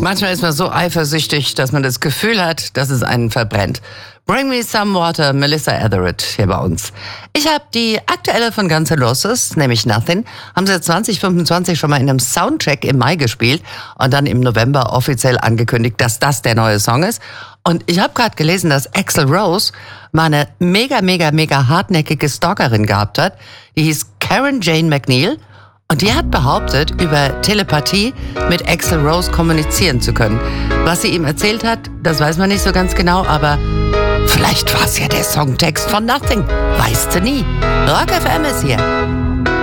Manchmal ist man so eifersüchtig, dass man das Gefühl hat, dass es einen verbrennt. Bring Me Some Water, Melissa Etheridge hier bei uns. Ich habe die aktuelle von Guns N' Roses, nämlich Nothing, haben sie 2025 schon mal in einem Soundcheck im Mai gespielt und dann im November offiziell angekündigt, dass das der neue Song ist. Und ich habe gerade gelesen, dass Axl Rose mal eine mega hartnäckige Stalkerin gehabt hat. Die hieß Karen Jane McNeil. Und die hat behauptet, über Telepathie mit Axl Rose kommunizieren zu können. Was sie ihm erzählt hat, das weiß man nicht so ganz genau, aber vielleicht war es ja der Songtext von Nothing. Weißt du nie. Rock FM ist hier.